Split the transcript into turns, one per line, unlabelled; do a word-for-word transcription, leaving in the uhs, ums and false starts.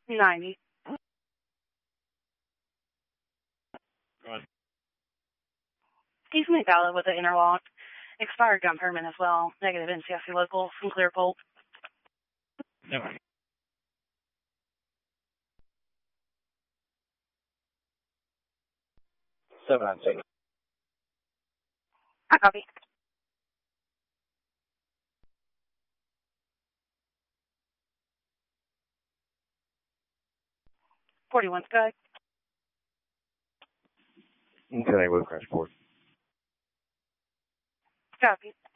ninety.
Go ahead.
Easily valid with the interlock. Expired gun permit as well. Negative N C F C local from Clearpole.
No.
seven nine six.
I copy. forty-one Sky.
Okay, with crash board.
Copy.